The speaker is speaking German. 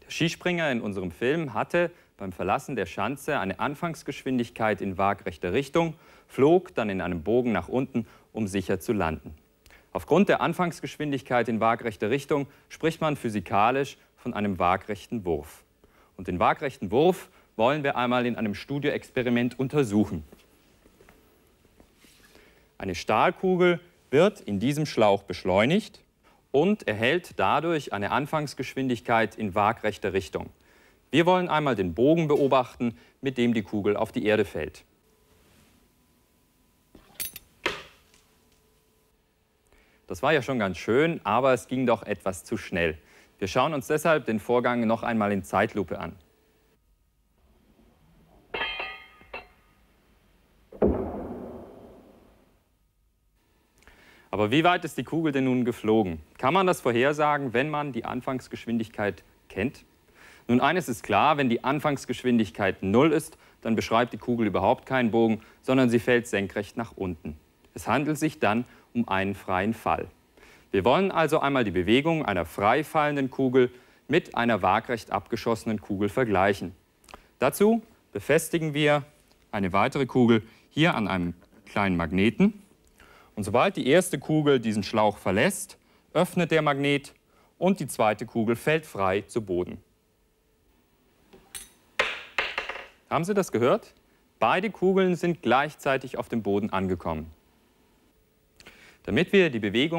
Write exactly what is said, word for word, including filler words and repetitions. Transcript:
Skispringer in unserem Film hatte beim Verlassen der Schanze eine Anfangsgeschwindigkeit in waagrechter Richtung, flog dann in einem Bogen nach unten, um sicher zu landen. Aufgrund der Anfangsgeschwindigkeit in waagrechter Richtung spricht man physikalisch von einem waagrechten Wurf. Und den waagrechten Wurf wollen wir einmal in einem Studioexperiment untersuchen. Eine Stahlkugel wird in diesem Schlauch beschleunigt und erhält dadurch eine Anfangsgeschwindigkeit in waagrechter Richtung. Wir wollen einmal den Bogen beobachten, mit dem die Kugel auf die Erde fällt. Das war ja schon ganz schön, aber es ging doch etwas zu schnell. Wir schauen uns deshalb den Vorgang noch einmal in Zeitlupe an. Aber wie weit ist die Kugel denn nun geflogen? Kann man das vorhersagen, wenn man die Anfangsgeschwindigkeit kennt? Nun, eines ist klar, wenn die Anfangsgeschwindigkeit null ist, dann beschreibt die Kugel überhaupt keinen Bogen, sondern sie fällt senkrecht nach unten. Es handelt sich dann um einen freien Fall. Wir wollen also einmal die Bewegung einer frei fallenden Kugel mit einer waagrecht abgeschossenen Kugel vergleichen. Dazu befestigen wir eine weitere Kugel hier an einem kleinen Magneten. Und sobald die erste Kugel diesen Schlauch verlässt, öffnet der Magnet und die zweite Kugel fällt frei zu Boden. Haben Sie das gehört? Beide Kugeln sind gleichzeitig auf dem Boden angekommen. Damit wir die Bewegung